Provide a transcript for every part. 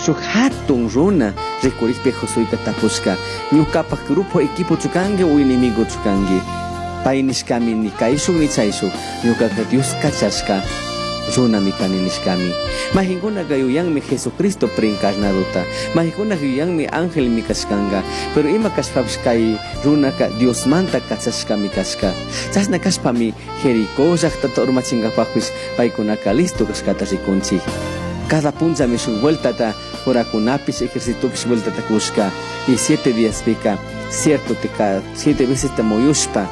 shuk hatun runa rikurikpe Josuika tapuska ñukapak grupo equipo chukangi o enemigo chukangi pay nishkami ni kaishuk ni chaishuk ñukaka Dios kachashka runa mikani nishkami mahinguna gayuyangmi Jesucristo preencarnadota mahinguna gayuyangmi ángel mikashkanga pero ima kashpapish kay runaka Dios manta kachashka mikashka chasna kashpami Jericó llaqtata urmachingapapish paykunaka listo kashkata rikunchik cada punta me su vuelta ta horakunapis ejércitopish vuelta ta kushka y 7 días pica cierto te ka 7 veces te moyushpa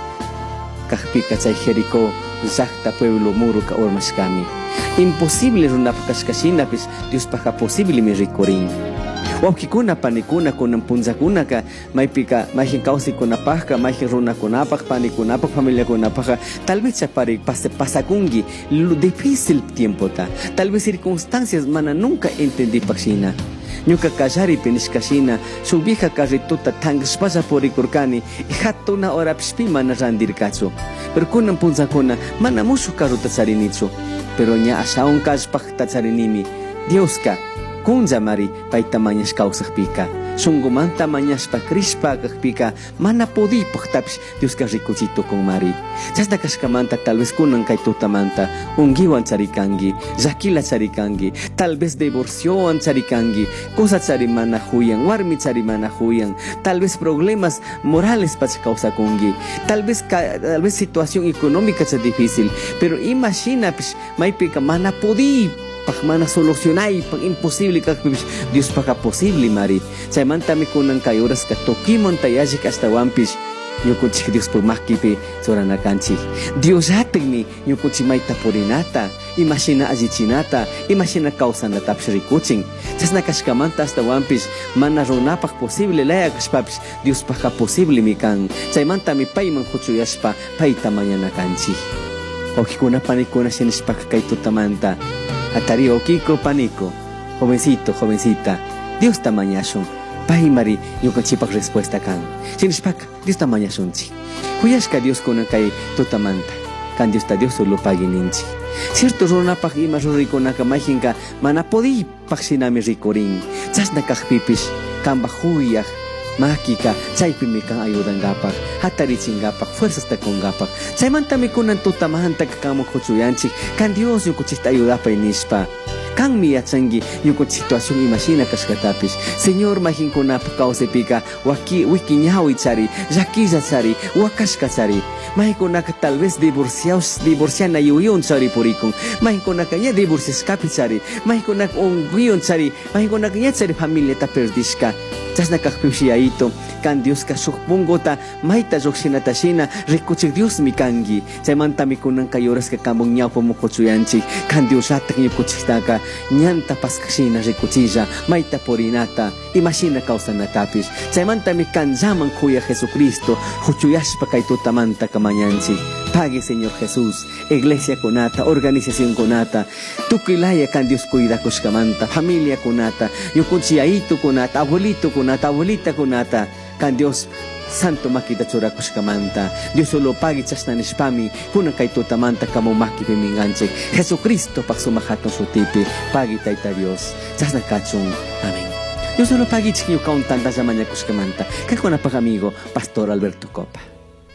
kahpika chay Jericó llaqta pueblo muru ka urmashkami imposible runapakashkashina pues Dios paja posible mi rikorin wawkikuna panikuna kunan punzakunaka maypika mayhin kawsikunapajka mayhin runakunapaj panikunapaj familiakunapaj tal vez chapari pasakungi difícil tiempo ta tal vez circunstancias mana nunca entendí pakshina ñuka kallari penishkashina su vieja carrituta tangspasa porikurkani hatuna hora pishpi mana randirkachu pero kunan punzakuna mana mushu carruta charinichu pero ña ashaun kallpaj tacharinimi Dioska kunza mari paita mañas kausakpika sungumanta mañaspa crispa kakpika mana podi pajtapish Dioska rikuchito con mari chasna kashkamanta tal vez kunan kay tutamanta ungiwan charikangi llakila charikangi tal vez divorcioan charikangi cosa chari mana huyan warmi chari mana huyan tal vez problemas morales pach kausakungi tal vez situación económica cha difícil pero imagina pish maypika mana podi mana solucionai pag imposible kakpish Dios paga posible mari chay mantami kunan kay oras ka tokimon tayajik hasta wampish ñukunchik Dios por makipi soranakanchik Dios hatigmi ñukunchik mayta purinata imagina allichinata imagina kawsanata rikuchin chasna kashkamanta hasta wampish mana runapaq posible laya kashpapish Dios paga posible mi kan chay mantami payman huchuyashpa payta mañana kanchik wawkikuna panikuna shinishpaka kay tutamanta Atario Kiko Panico, jovencito, jovencita, Dios tamañashun, Paimari, yukachipak respuesta kan. Sinishpak, Dios tamañashun chi. Huyashka Dios kunan kay tutamanta, kan Dios ta Dios solo pagininchi. Cierto runapak ima rurikunaka majinka, mana podi paksinami rikorin, chasna kakpipish, kamba huyaj, makika, chaypimi kan ayudan gapak, hatarichin gapak, fuerzas ta con gapak. Chaymantami kunan tutamanta kakamo kuchuyanchik, kan Dios yukuchita ayudapay nispa. Kan miyachangi yukut situación imagina kashkatapis. Señor majinkunapa kausepika, wiki ñawi chari, yakiza chari, wakashka chari. Mahikunaka tal vez divorciana yuyon chari purikun. Mahikunaka ya divorciaskapi chari. Mahikunaka unguyon chari. Mahikunaka ya chari familia ta perdishka. Chasna kakpipshiyaito, kan Dios ka sukpungota, maita jokshinatashina, rikuchik Dios mi kangi. Chaymanta mi kunan kayoras ka kamong ñawpo mo kuchuyanchi, kan Dios atak niyo kuchistaka, ñanta paskashina rikuchilla, maita porinata, imagina kausanatapis. Chaymanta mi kanjaman kuya Jesucristo, huchuyashpa kay tutamanta kamañanchi. Pague Señor Jesús, iglesia conata, organización conata, tukilaya kan Dios cuida kushkamanta, familia conata, yukunchiaito conata, abuelito conata, abuelita conata, kan Dios santo makita chura kushkamanta, Dios solo pague chasnanishpami, kuna kay tutamanta kamo makipi minganche, Jesucristo paksumahaton sutipi, pague taita Dios, chasna kachung, amén. Dios solo pague chiquillo kaun tanta zamanya kushkamanta, kakuna pag amigo, Pastor Alberto Copa.